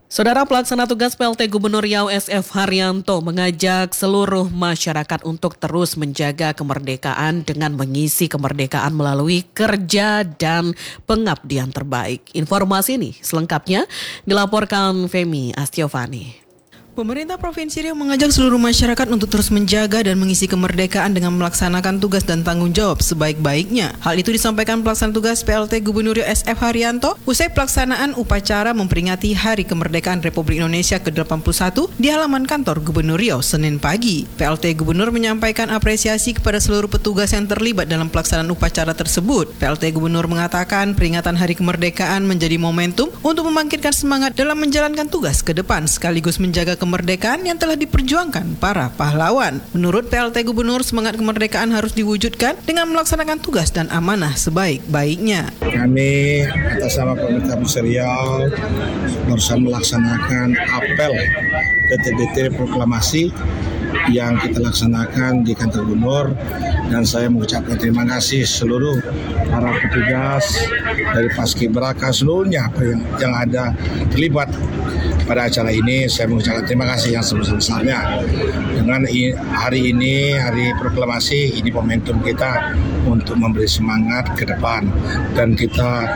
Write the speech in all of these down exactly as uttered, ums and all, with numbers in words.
Saudara Pelaksana Tugas P L T Gubernur Riau S F Haryanto mengajak seluruh masyarakat untuk terus menjaga kemerdekaan dengan mengisi kemerdekaan melalui kerja dan pengabdian terbaik. Informasi ini selengkapnya dilaporkan Femi Astiovani. Pemerintah Provinsi Riau mengajak seluruh masyarakat untuk terus menjaga dan mengisi kemerdekaan dengan melaksanakan tugas dan tanggung jawab sebaik-baiknya. Hal itu disampaikan Pelaksana Tugas P L T Gubernur Riau S F Haryanto usai pelaksanaan upacara memperingati Hari Kemerdekaan Republik Indonesia ke delapan puluh satu di halaman kantor Gubernur Riau Senin pagi. P L T Gubernur menyampaikan apresiasi kepada seluruh petugas yang terlibat dalam pelaksanaan upacara tersebut. P L T Gubernur mengatakan peringatan Hari Kemerdekaan menjadi momentum untuk membangkitkan semangat dalam menjalankan tugas ke depan sekaligus menjaga kemerdekaan yang telah diperjuangkan para pahlawan. Menurut P L T Gubernur, semangat kemerdekaan harus diwujudkan dengan melaksanakan tugas dan amanah sebaik-baiknya. Kami atas nama pemerintah Provinsi Riau barusan melaksanakan apel detik-detik proklamasi yang kita laksanakan di kantor Gubernur, dan saya mengucapkan terima kasih seluruh para petugas dari Paskibraka seluruhnya yang, yang ada terlibat pada acara ini. Saya mengucapkan terima kasih yang sebesar-besarnya. Dengan hari ini, hari proklamasi, ini momentum kita untuk memberi semangat ke depan dan kita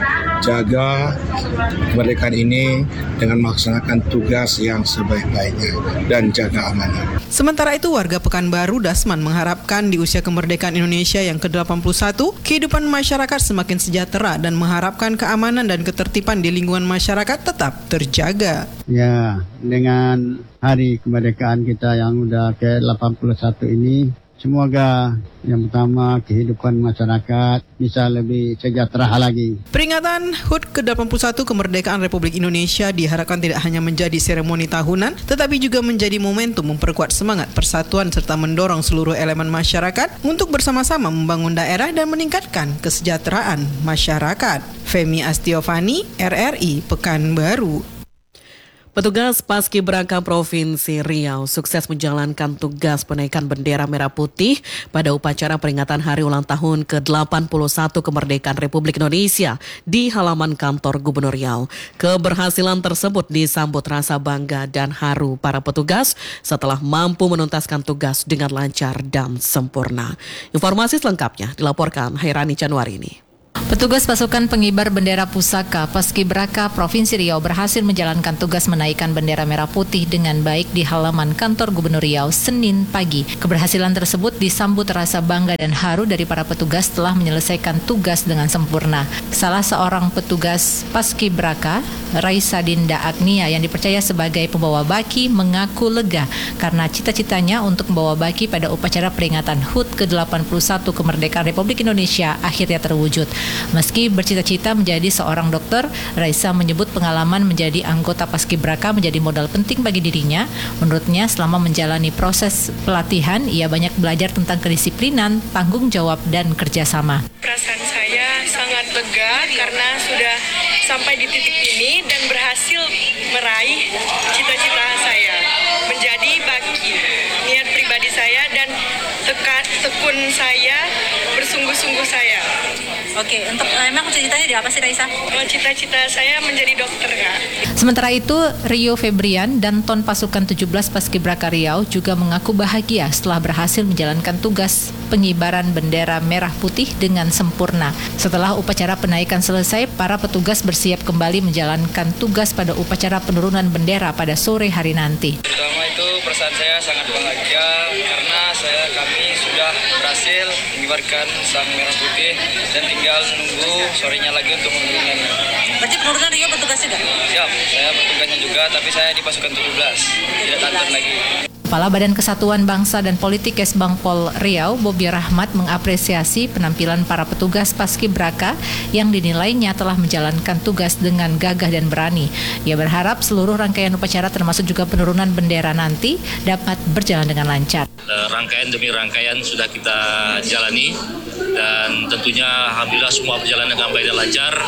jaga kemerdekaan ini dengan melaksanakan tugas yang sebaik-baiknya dan jaga amanah. Sementara itu, warga Pekanbaru Dasman mengharapkan di usia kemerdekaan Indonesia yang ke delapan puluh satu, kehidupan masyarakat semakin sejahtera dan mengharapkan keamanan dan ketertiban di lingkungan masyarakat tetap terjaga. Ya, dengan hari kemerdekaan kita yang udah ke delapan puluh satu ini, semoga yang pertama kehidupan masyarakat bisa lebih sejahtera lagi. Peringatan H U T ke delapan puluh satu Kemerdekaan Republik Indonesia diharapkan tidak hanya menjadi seremoni tahunan, tetapi juga menjadi momentum memperkuat semangat persatuan serta mendorong seluruh elemen masyarakat untuk bersama-sama membangun daerah dan meningkatkan kesejahteraan masyarakat. Femi Astiovani, R R I, Pekanbaru. Petugas Paskibraka Provinsi Riau sukses menjalankan tugas penaikan bendera merah putih pada upacara peringatan Hari Ulang Tahun ke delapan puluh satu Kemerdekaan Republik Indonesia di halaman kantor Gubernur Riau. Keberhasilan tersebut disambut rasa bangga dan haru para petugas setelah mampu menuntaskan tugas dengan lancar dan sempurna. Informasi selengkapnya dilaporkan Hairani Januarini. Petugas pasukan pengibar bendera pusaka Paskibraka Provinsi Riau berhasil menjalankan tugas menaikkan bendera merah putih dengan baik di halaman kantor Gubernur Riau Senin pagi. Keberhasilan tersebut disambut rasa bangga dan haru dari para petugas telah menyelesaikan tugas dengan sempurna. Salah seorang petugas Paskibraka, Raisa Dinda Agnia, yang dipercaya sebagai pembawa baki, mengaku lega karena cita-citanya untuk membawa baki pada upacara peringatan H U T ke delapan puluh satu Kemerdekaan Republik Indonesia akhirnya terwujud. Meski bercita-cita menjadi seorang dokter, Raisa menyebut pengalaman menjadi anggota Paskibraka menjadi modal penting bagi dirinya. Menurutnya, selama menjalani proses pelatihan, ia banyak belajar tentang kedisiplinan, tanggung jawab, dan kerjasama. Perasaan saya sangat lega karena sudah sampai di titik ini dan berhasil meraih cita-cita saya menjadi baki. Niat pribadi saya dan tekat tekun saya, bersungguh-sungguh saya. Oke, untuk emang cita-citanya di apa sih, Raisa? Oh, cita-cita saya menjadi dokter, Kak. Sementara itu, Rio Febrian dan Ton Pasukan tujuh belas Paskibraka Riau juga mengaku bahagia setelah berhasil menjalankan tugas pengibaran bendera merah putih dengan sempurna. Setelah upacara penaikan selesai, para petugas bersiap kembali menjalankan tugas pada upacara penurunan bendera pada sore hari nanti. Pertama itu perasaan saya sangat bahagia karena saya kami sudah berhasil mengibarkan sang merah putih dan tinggal menunggu sorenya lagi untuk menurunkannya. Berarti penurunan Rio bertugas juga? Siap, saya bertugasnya juga, tapi saya di pasukan tujuh belas, tidak tantun lagi. Kepala Badan Kesatuan Bangsa dan Politik Kesbangpol Riau, Bobi Rahmat, mengapresiasi penampilan para petugas Paskibraka yang dinilainya telah menjalankan tugas dengan gagah dan berani. Ia berharap seluruh rangkaian upacara termasuk juga penurunan bendera nanti dapat berjalan dengan lancar. Rangkaian demi rangkaian sudah kita jalani dan tentunya alhamdulillah semua berjalan dengan baik dan lancar.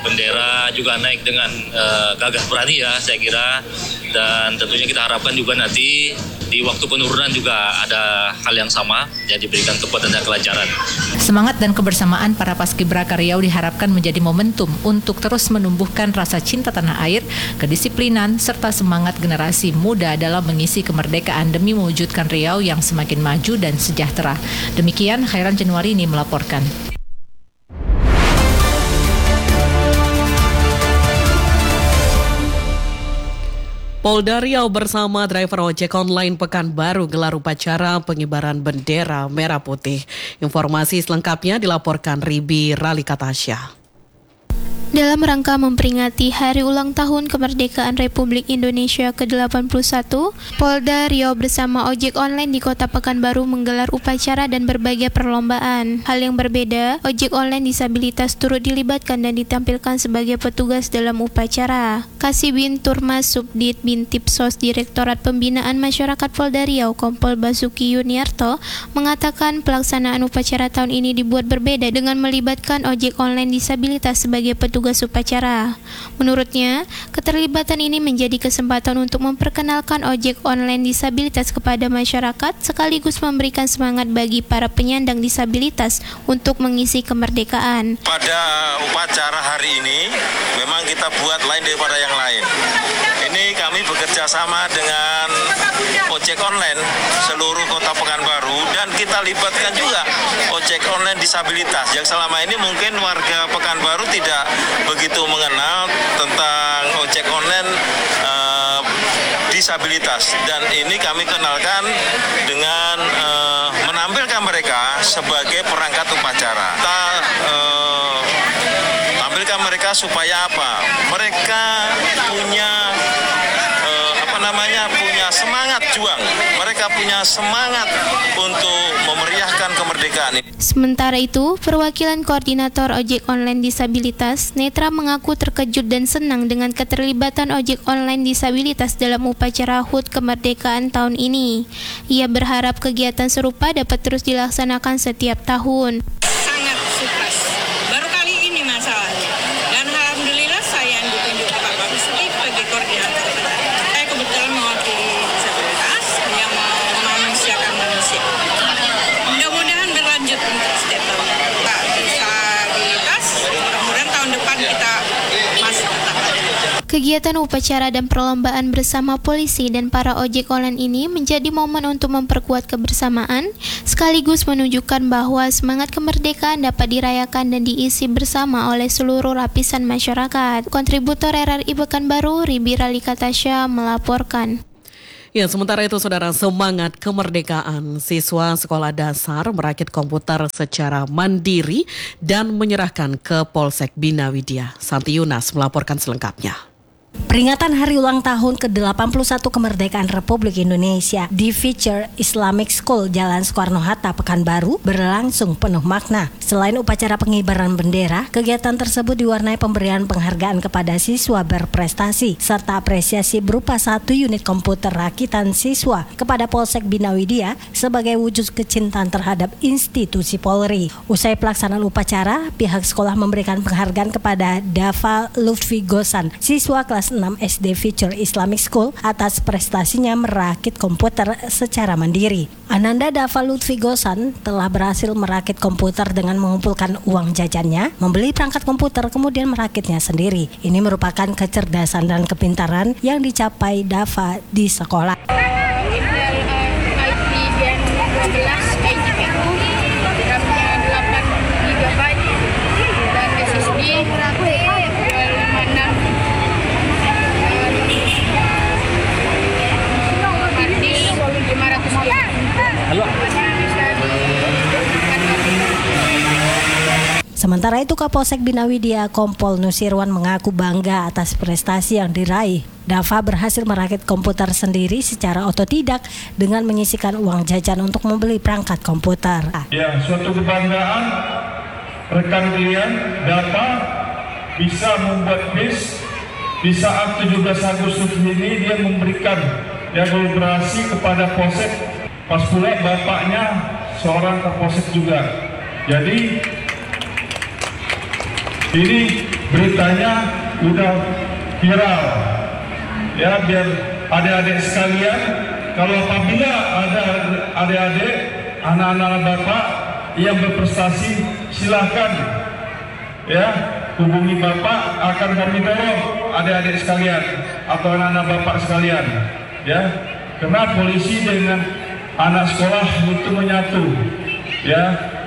bendera juga naik dengan uh, gagah berani ya saya kira, dan tentunya kita harapkan juga nanti di waktu penurunan juga ada hal yang sama yang diberikan kekuatan dan kelancaran. Semangat dan kebersamaan para Paskibraka Riau diharapkan menjadi momentum untuk terus menumbuhkan rasa cinta tanah air, kedisiplinan, serta semangat generasi muda dalam mengisi kemerdekaan demi mewujudkan Riau yang semakin maju dan sejahtera. Demikian Khairan Januarini melaporkan. Polda Riau bersama driver ojek online Pekanbaru gelar upacara pengibaran bendera merah putih. Informasi selengkapnya dilaporkan Ribi Ralikatasya. Dalam rangka memperingati Hari Ulang Tahun Kemerdekaan Republik Indonesia ke delapan puluh satu, Polda Riau bersama ojek online di Kota Pekanbaru menggelar upacara dan berbagai perlombaan. Hal yang berbeda, ojek online disabilitas turut dilibatkan dan ditampilkan sebagai petugas dalam upacara. Kasibin Turmas Subdit Bintipsos Direktorat Pembinaan Masyarakat Polda Riau Kompol Basuki Yuniarto mengatakan pelaksanaan upacara tahun ini dibuat berbeda dengan melibatkan ojek online disabilitas sebagai petugas upacara. Menurutnya, keterlibatan ini menjadi kesempatan untuk memperkenalkan ojek online disabilitas kepada masyarakat sekaligus memberikan semangat bagi para penyandang disabilitas untuk mengisi kemerdekaan. Pada upacara hari ini, memang kita buat lain daripada yang lain. Ini kami bekerja sama dengan ojek online seluruh Kota Pekanbaru dan kita libatkan juga ojek online disabilitas yang selama ini mungkin warga Pekanbaru tidak begitu mengenal tentang ojek online uh, disabilitas, dan ini kami kenalkan dengan uh, menampilkan mereka sebagai perangkat upacara. Kita uh, tampilkan mereka supaya apa? Mereka punya uh, apa namanya punya semangat juang. Mereka punya semangat untuk memeriahkan kemerdekaan ini. Sementara itu, perwakilan koordinator ojek online disabilitas, Netra, mengaku terkejut dan senang dengan keterlibatan ojek online disabilitas dalam upacara H U T Kemerdekaan tahun ini. Ia berharap kegiatan serupa dapat terus dilaksanakan setiap tahun. Sangat sukses. Baru kali ini masalahnya. Dan alhamdulillah saya yang ditunjuk Pak Basuki sebagai koordinator. Saya kebetulan mewakili disabilitas yang memanusiakan manusia. Mudah-mudahan berlanjut untuk setiap tahun. Pak disabilitas, mudah-mudahan tahun depan kita masih tetap ada. Kegiatan upacara dan perlombaan bersama polisi dan para ojek online ini menjadi momen untuk memperkuat kebersamaan, sekaligus menunjukkan bahwa semangat kemerdekaan dapat dirayakan dan diisi bersama oleh seluruh lapisan masyarakat. Kontributor R R I Pekanbaru, Ribi Ralikatasya melaporkan. Ya, sementara itu saudara, semangat kemerdekaan, siswa sekolah dasar merakit komputer secara mandiri dan menyerahkan ke Polsek Bina Widya. Santi Yunas melaporkan selengkapnya. Peringatan Hari Ulang Tahun ke delapan puluh satu Kemerdekaan Republik Indonesia di Future Islamic School Jalan Soekarno-Hatta, Pekanbaru berlangsung penuh makna. Selain upacara pengibaran bendera, kegiatan tersebut diwarnai pemberian penghargaan kepada siswa berprestasi serta apresiasi berupa satu unit komputer rakitan siswa kepada Polsek Bina Widya sebagai wujud kecintaan terhadap institusi Polri. Usai pelaksanaan upacara, pihak sekolah memberikan penghargaan kepada Dava Lutfi Gosan, siswa kelas enam S D Future Islamic School atas prestasinya merakit komputer secara mandiri. Ananda Dava Lutfi Gosan telah berhasil merakit komputer dengan mengumpulkan uang jajannya, membeli perangkat komputer kemudian merakitnya sendiri. Ini merupakan kecerdasan dan kepintaran yang dicapai Dava di sekolah. Sementara itu, Kapolsek Bina Widya Kompol Nusirwan mengaku bangga atas prestasi yang diraih. Dava berhasil merakit komputer sendiri secara otodidak dengan menyisihkan uang jajan untuk membeli perangkat komputer. Ya, suatu kebanggaan rekan kalian Dava bisa membuat bis di saat tujuh belas Agustus ini. Dia memberikan ya kolaborasi kepada Polsek, pas pula bapaknya seorang Kapolsek juga. Jadi Ini beritanya udah viral. Ya, biar adik-adik sekalian, kalau apabila ada adik-adik, anak-anak Bapak yang berprestasi, silakan ya hubungi Bapak, akan kami dorong adik-adik sekalian atau anak-anak Bapak sekalian. Ya, karena polisi dengan anak sekolah itu menyatu. Ya,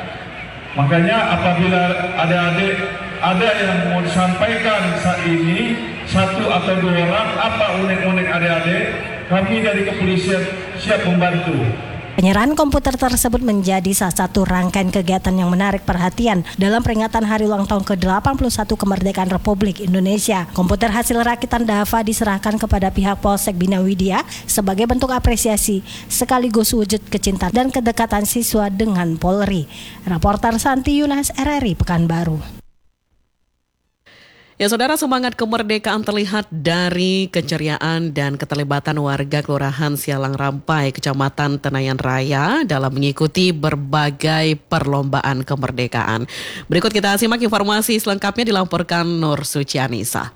makanya apabila adik-adik ada yang mau disampaikan saat ini, satu atau dua orang, apa unek-unek adik-adik, kami dari kepolisian siap membantu. Penyerahan komputer tersebut menjadi salah satu rangkaian kegiatan yang menarik perhatian dalam peringatan Hari Ulang Tahun ke delapan puluh satu Kemerdekaan Republik Indonesia. Komputer hasil rakitan Dava diserahkan kepada pihak Polsek Bina Widya sebagai bentuk apresiasi sekaligus wujud kecintaan dan kedekatan siswa dengan Polri. Raporter Santi Yunas, R R I Pekanbaru. Ya, saudara, semangat kemerdekaan terlihat dari keceriaan dan keterlibatan warga Kelurahan Sialang Rampai, Kecamatan Tenayan Raya dalam mengikuti berbagai perlombaan kemerdekaan. Berikut kita simak informasi selengkapnya dilaporkan Nur Suci Anissa.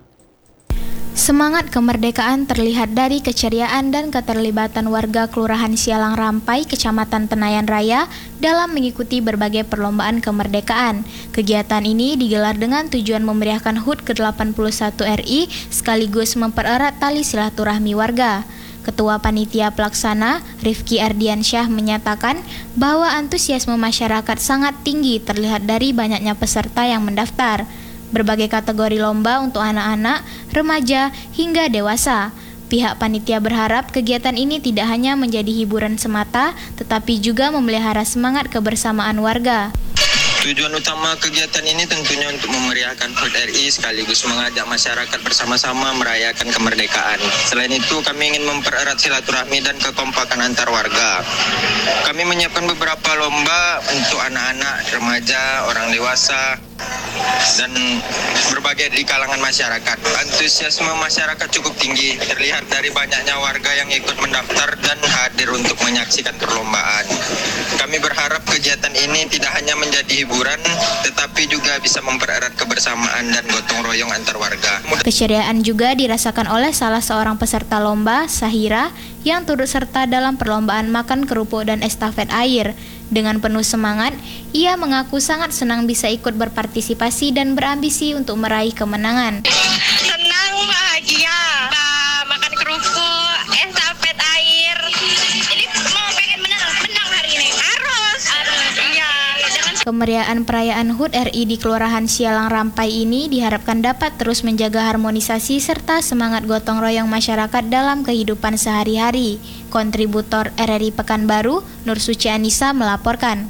Semangat kemerdekaan terlihat dari keceriaan dan keterlibatan warga Kelurahan Sialang Rampai, Kecamatan Tenayan Raya dalam mengikuti berbagai perlombaan kemerdekaan. Kegiatan ini digelar dengan tujuan memeriahkan H U T ke delapan puluh satu R I sekaligus mempererat tali silaturahmi warga. Ketua Panitia Pelaksana, Rifki Ardiansyah, menyatakan bahwa antusiasme masyarakat sangat tinggi terlihat dari banyaknya peserta yang mendaftar. Berbagai kategori lomba untuk anak-anak, remaja, hingga dewasa. Pihak panitia berharap kegiatan ini tidak hanya menjadi hiburan semata, tetapi juga memelihara semangat kebersamaan warga. Tujuan utama kegiatan ini tentunya untuk memeriahkan H U T R I sekaligus mengajak masyarakat bersama-sama merayakan kemerdekaan. Selain itu, kami ingin mempererat silaturahmi dan kekompakan antar warga. Kami menyiapkan beberapa lomba untuk anak-anak, remaja, orang dewasa, dan berbagai di kalangan masyarakat. Antusiasme masyarakat cukup tinggi, terlihat dari banyaknya warga yang ikut mendaftar dan hadir untuk menyaksikan perlombaan. Kami berharap kegiatan ini tidak hanya menjadi hiburan, tetapi juga bisa mempererat kebersamaan dan gotong royong antar warga. Keceriaan juga dirasakan oleh salah seorang peserta lomba, Sahira, yang turut serta dalam perlombaan makan kerupuk dan estafet air. Dengan penuh semangat, ia mengaku sangat senang bisa ikut berpartisipasi dan berambisi untuk meraih kemenangan. Senang, bahagia, makan kerupuk, estafet air. Jadi mau pengen menang, menang hari ini. Harus. Harus. Iya. Kemeriahan perayaan H U T R I di Kelurahan Sialang Rampai ini diharapkan dapat terus menjaga harmonisasi serta semangat gotong royong masyarakat dalam kehidupan sehari-hari. Kontributor R R I Pekanbaru, Nur Suci Anissa melaporkan.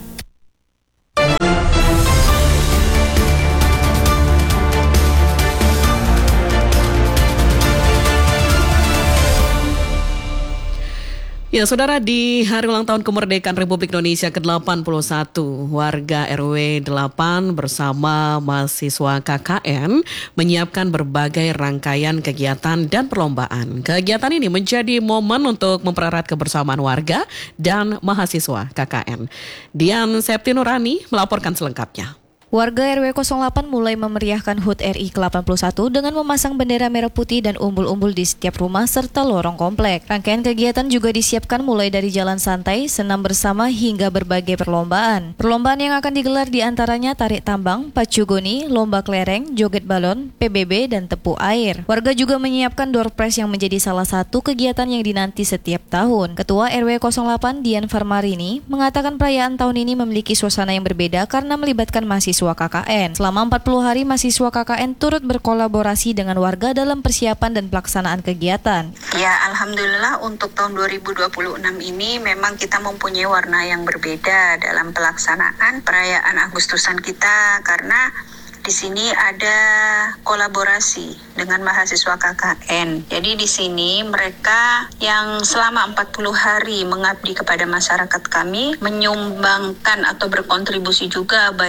Ya, saudara, di Hari Ulang Tahun Kemerdekaan Republik Indonesia ke delapan puluh satu, warga R W delapan bersama mahasiswa K K N menyiapkan berbagai rangkaian kegiatan dan perlombaan. Kegiatan ini menjadi momen untuk mempererat kebersamaan warga dan mahasiswa K K N. Dian Septinurani melaporkan selengkapnya. Warga R W nol delapan mulai memeriahkan H U T R I ke delapan puluh satu dengan memasang bendera merah putih dan umbul-umbul di setiap rumah serta lorong komplek. Rangkaian kegiatan juga disiapkan mulai dari jalan santai, senam bersama hingga berbagai perlombaan. Perlombaan yang akan digelar diantaranya tarik tambang, pacu goni, lomba kelereng, joget balon, P B B, dan tepu air. Warga juga menyiapkan door prize yang menjadi salah satu kegiatan yang dinanti setiap tahun. Ketua R W nol delapan Dian Farmarini mengatakan perayaan tahun ini memiliki suasana yang berbeda karena melibatkan mahasiswa K K N. Selama empat puluh hari, mahasiswa K K N turut berkolaborasi dengan warga dalam persiapan dan pelaksanaan kegiatan. Ya, alhamdulillah untuk tahun dua ribu dua puluh enam ini memang kita mempunyai warna yang berbeda dalam pelaksanaan perayaan Agustusan kita karena di sini ada kolaborasi dengan mahasiswa K K N. Jadi di sini mereka yang selama empat puluh hari mengabdi kepada masyarakat kami menyumbangkan atau berkontribusi juga baik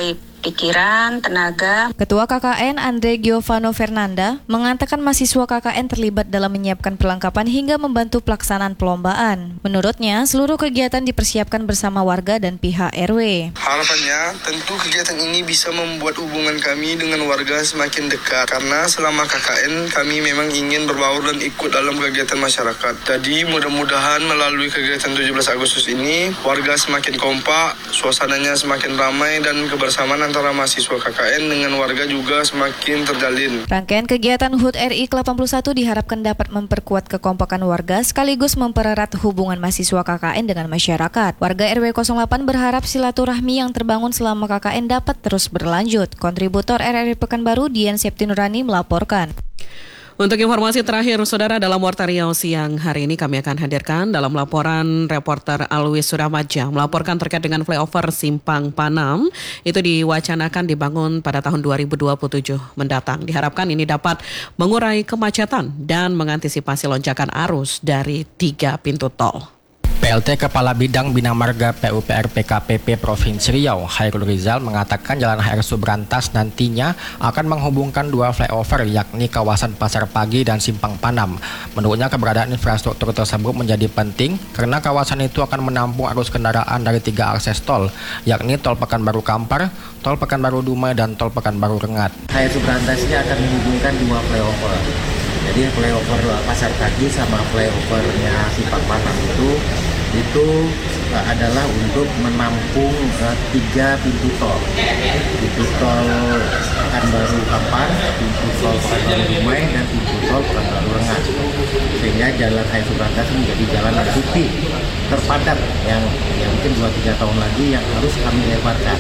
pikiran, tenaga. Ketua K K N Andre Giovanno Fernanda mengatakan mahasiswa K K N terlibat dalam menyiapkan perlengkapan hingga membantu pelaksanaan perlombaan. Menurutnya, seluruh kegiatan dipersiapkan bersama warga dan pihak R W. Harapannya, tentu kegiatan ini bisa membuat hubungan kami dengan warga semakin dekat. Karena selama K K N, kami memang ingin berbaur dan ikut dalam kegiatan masyarakat. Jadi, mudah-mudahan melalui kegiatan tujuh belas Agustus ini, warga semakin kompak, suasananya semakin ramai, dan kebersamaan antara mahasiswa K K N dengan warga juga semakin terjalin. Rangkaian kegiatan H U T R I ke delapan puluh satu diharapkan dapat memperkuat kekompakan warga sekaligus mempererat hubungan mahasiswa K K N dengan masyarakat. Warga R W nol delapan berharap silaturahmi yang terbangun selama K K N dapat terus berlanjut. Kontributor R R I Pekanbaru Dian Septinurani melaporkan. Untuk informasi terakhir, Saudara, dalam Warta Riau siang hari ini kami akan hadirkan dalam laporan reporter Alwi Suramaja melaporkan terkait dengan flyover Simpang Panam itu diwacanakan dibangun pada tahun dua ribu dua puluh tujuh mendatang. Diharapkan ini dapat mengurai kemacetan dan mengantisipasi lonjakan arus dari tiga pintu tol. P L T Kepala Bidang Bina Marga P U P R P K P P Provinsi Riau, Hairul Rizal, mengatakan Jalan H R Subrantas nantinya akan menghubungkan dua flyover, yakni kawasan Pasar Pagi dan Simpang Panam. Menurutnya, keberadaan infrastruktur tersebut menjadi penting karena kawasan itu akan menampung arus kendaraan dari tiga akses tol, yakni Tol Pekanbaru Kampar, Tol Pekanbaru Dumai, dan Tol Pekanbaru Rengat. H R Subrantas ini akan menghubungkan dua flyover. Jadi flyover Pasar Pagi sama flyovernya Simpang Panam itu itu uh, adalah untuk menampung uh, tiga pintu tol, pintu tol Pekanbaru Kampar, pintu tol Pekanbaru Dumai, dan pintu tol Pekanbaru Rengat, sehingga jalan H R Subrantas menjadi jalan R T P terpadat yang, yang mungkin dua tiga tahun lagi yang harus kami lebarkan.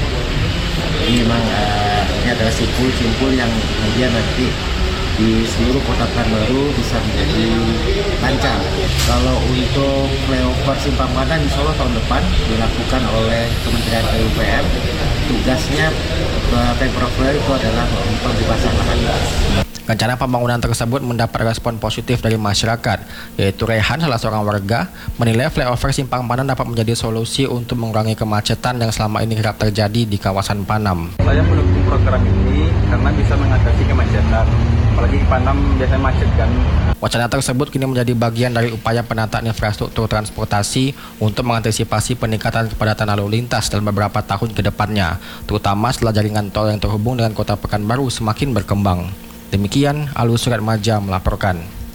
Ini memang uh, ini adalah simpul-simpul yang kemudian nanti di seluruh kota Pekanbaru bisa menjadi lancar. Kalau untuk flyover Simpang Panam insya Allah tahun depan dilakukan oleh Kementerian P U P R. Tugasnya Pemprov Riau itu adalah pembebasan lahan. Rencana pembangunan tersebut mendapat respon positif dari masyarakat, yaitu Rehan, salah seorang warga, menilai flyover Simpang Panam dapat menjadi solusi untuk mengurangi kemacetan yang selama ini kerap terjadi di kawasan Panam. Saya mendukung program ini karena bisa mengatasi kemacetan, apalagi Panam biasanya macet kan. Wacana tersebut kini menjadi bagian dari upaya penataan infrastruktur transportasi untuk mengantisipasi peningkatan kepadatan lalu lintas dalam beberapa tahun ke depannya, terutama setelah jaringan tol yang terhubung dengan kota Pekanbaru semakin berkembang. Demikian, Alwi Suramaja melaporkan.